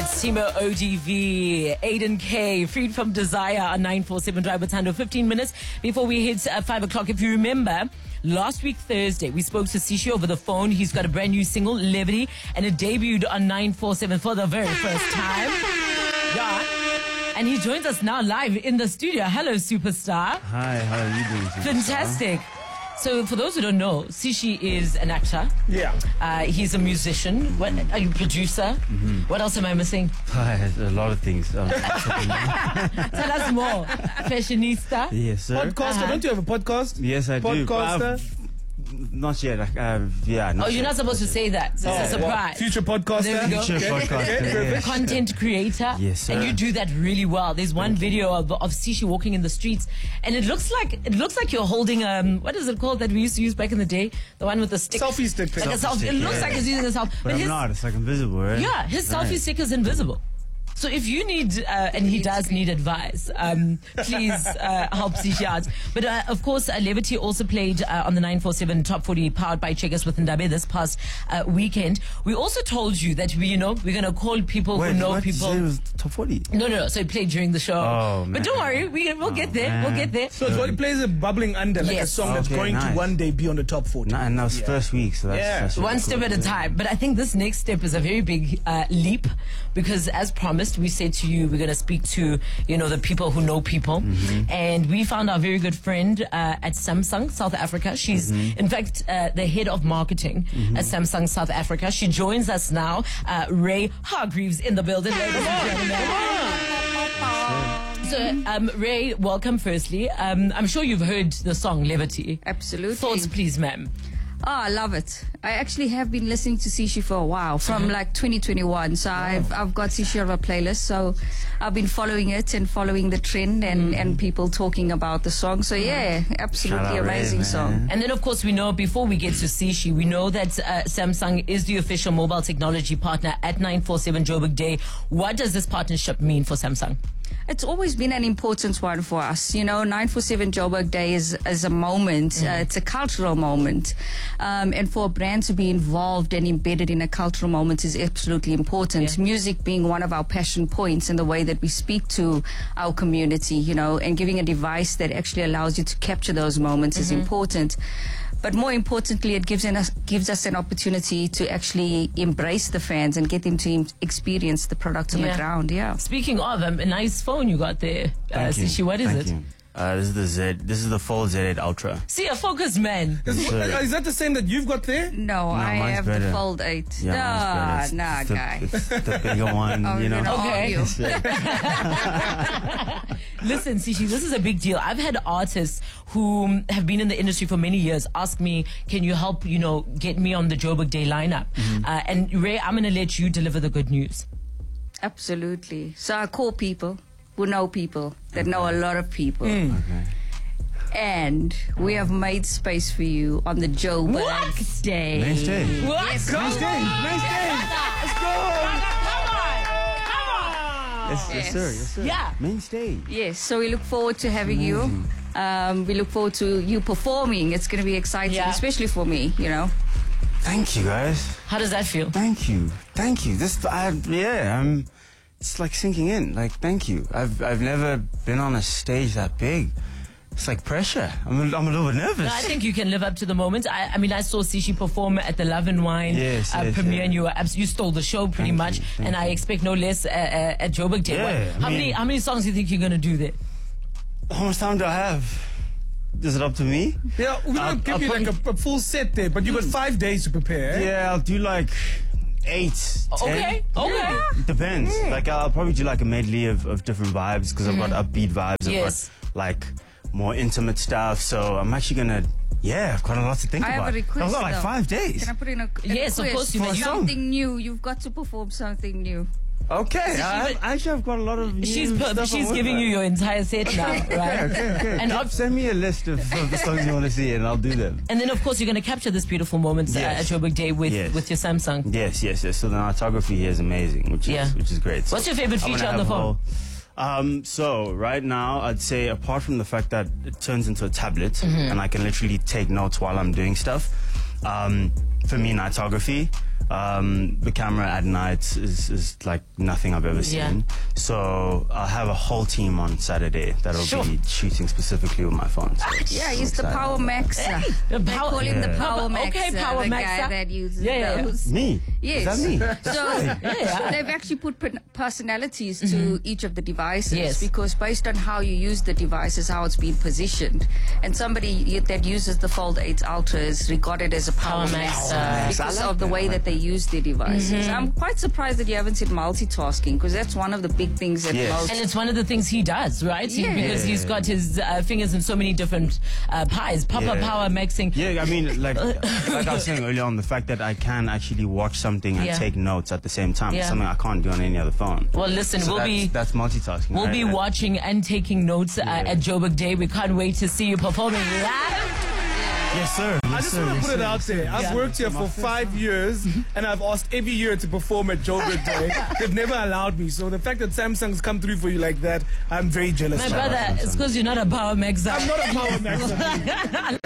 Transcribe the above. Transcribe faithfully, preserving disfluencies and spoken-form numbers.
It's Timo O D V, Aiden K, Freed from Desire on nine four seven Drive with Tando. fifteen minutes before we hit uh, five o'clock. If you remember, last week Thursday, we spoke to Sishi over the phone. He's got a brand new single, Levity, and it debuted on nine four seven for the very first time. Yeah. And he joins us now live in the studio. Hello, superstar. Hi, how are you doing, superstar? Fantastic. So, for those who don't know, Sishi is an actor. Yeah. Uh, he's a musician. What, are you a producer? Mm-hmm. What else am I missing? Hi, a lot of things. Um, Tell us more. Fashionista. Yes, sir. Podcaster. Uh-huh. Don't you have a podcast? Yes, I do. Podcaster. Uh, not yet. Like, uh, yeah. Not Oh, you're yet. not supposed to say that. It's Oh, a well, surprise. future podcaster. There we go. Future Okay, podcaster, okay, perfect. yes. Content creator. Yes, sir. And you do that really well. There's one video of, of Sishi walking in the streets, and it looks like it looks like you're holding um what is it called that we used to use back in the day? The one with the stick. Selfie stick. Like a Selfie selfie. stick, It looks yeah. like he's using a selfie. But I'm his, not. It's like invisible, right? Yeah, his Right. selfie stick is invisible. So if you need, uh, and he does need advice, um, please uh, help Sishi out. But uh, of course, uh, Levity also played uh, on the nine four seven Top forty powered by Checkers with Ndabe this past uh, weekend. We also told you that we, you know, we're going to call people Wait, who know what? people. You said it was top forty? No, no, no. So he played during the show. Oh, But don't man. worry, we, we'll Oh, get there. man. We'll get there. So it's what he plays a bubbling under, like Yes. a song that's Okay, going nice. to one day be on the top forty. Nah, and that was Yeah. first week, so that's, Yeah. that's really One step cool. at a time. But I think this next step is a very big uh, leap because, as promised, we said to you we're going to speak to, you know, the people who know people. Mm-hmm. And we found our very good friend uh, at Samsung South Africa. She's, Mm-hmm. in fact, uh, the head of marketing at Samsung South Africa. She joins us now. Uh, Ray Hargreaves in the building, ladies and gentlemen. So, um, Ray, welcome firstly. Um, I'm sure you've heard the song Levity. Absolutely. Thoughts, please, ma'am. Oh, I love it. I actually have been listening to Sishi for a while, from like twenty twenty-one. So I've I've got Sishi on my playlist. So I've been following it and following the trend and, and people talking about the song. So yeah, absolutely Shout out Ray, amazing man. song. And then, of course, we know, before we get to Sishi, we know that uh, Samsung is the official mobile technology partner at nine four seven Joburg Day. What does this partnership mean for Samsung? It's always been an important one for us. You know, nine four seven Joburg Day is, is a moment. Uh, it's a cultural moment. Um, and for a brand to be involved and embedded in a cultural moment is absolutely important. Yeah. Music being one of our passion points in the way that we speak to our community, you know, and giving a device that actually allows you to capture those moments is important. But more importantly, it gives, us, gives us an opportunity to actually embrace the fans and get them to em- experience the product on Yeah. the ground. Yeah. Speaking of, um, a nice phone you got there, uh, Thank you. Sishi. What is Thank it? you. Uh, this is the Z. This is the Fold Z eight Ultra. See, a focus man. Is, sir. is that the same that you've got there? No, I mine's have better. the Fold eight. Yeah, nah, mine's nah, better. guy. It's the, it's the bigger one, Oh, you you're know. gonna Okay. argue. Listen, Sishi, this is a big deal. I've had artists who have been in the industry for many years ask me, can you help, you know, get me on the Joburg Day lineup? Mm-hmm. Uh, and Ray, I'm going to let you deliver the good news. Absolutely. So I call people who know people that know a lot of people. Okay. And we have made space for you on the Joburg What? Day. Nice day. What? Nice day. Nice day. Let's go. Yes, yes, sir. Yes, sir. Yeah. Main stage. Yes, so we look forward to having you. Um, we look forward to you performing. It's going to be exciting, Yeah. especially for me, you know. Thank you, guys. How does that feel? Thank you. Thank you. This, I, yeah, I'm, it's like sinking in. Like, thank you. I've, I've never been on a stage that big. It's like pressure. I'm a, I'm a little bit nervous. No, I think you can live up to the moment. I, I mean, I saw Sishi perform at the Love and Wine Yes, uh, yes, premiere, yeah. and you were abs- you stole the show pretty Thank much. you, thank and I you. expect no less uh, uh, at Joburg Day. Yeah, What- I how mean- many how many songs do you think you're gonna do there? How much time do I have? Is it up to me? Yeah, we I'll- don't give I'll you like a, a full set there, but you got five days to prepare. eh? Yeah, I'll do like eight, ten. Okay, okay. It depends. Like, I'll probably do like a medley of, of different vibes because I've got upbeat vibes. I've Yes. got like more intimate stuff. So I'm actually gonna, yeah, I've got a lot to think I about. have a request, I've got like though. five days. Can I put in a, a Yes, of request course you for may. You- something new? You've got to perform something new. Okay, I, but- actually I've got a lot of new She's per- stuff she's I'm giving working you on. your entire set now, right? Okay, okay. And Keep- ob- send me a list of, of the songs you want to see and I'll do them. And then, of course, you're going to capture this beautiful moment uh, Yes. at Joburg Day with, Yes. with your Samsung. Yes, yes, yes. So the cinematography here is amazing, which is Yeah. which is great. So What's your favorite I'm gonna feature on have the a phone? whole- Um, so right now, I'd say apart from the fact that it turns into a tablet Mm-hmm. and I can literally take notes while I'm doing stuff, um, for me, nightography. Um, the camera at night is, is like nothing I've ever seen. Yeah. So I'll have a whole team on Saturday that'll Sure. be shooting specifically with my phone. So it's Yeah, so he's the exciting. Power Maxer. The They power- call him the Yeah. Power Maxer. Okay, Power the Maxer. guy that uses Yeah, yeah. those. Me? Yes. Is that me? So Yeah. they've actually put per- personalities to each of the devices Yes. because based on how you use the devices, how it's been positioned. And somebody y- that uses the Fold eight Ultra is regarded as a Power, Power Maxer Maxer. because I like of the that. way that they use their devices. I'm quite surprised that you haven't said multitasking because that's one of the big things that Yes. most... And it's one of the things he does, right? He- Yeah. because he's got his uh, fingers in so many different uh, pies. Papa Yeah. Power mixing. Yeah, I mean, like like I was saying earlier on, the fact that I can actually watch something and Yeah. take notes at the same time Yeah. is something I can't do on any other phone. Well, listen, So we'll that's, be that's multitasking. we'll right? be watching and taking notes uh, Yeah. at Joburg Day. We can't wait to see you performing live. Yes, sir. I Yes, just sir. want to Yes, put it sir. out there. I've Yeah. worked here for five years, and I've asked every year to perform at Joburg Day. They've never allowed me. So the fact that Samsung's come through for you like that, I'm very jealous. My of. brother, it's because you're not a Power Maxer. I'm not a Power Max.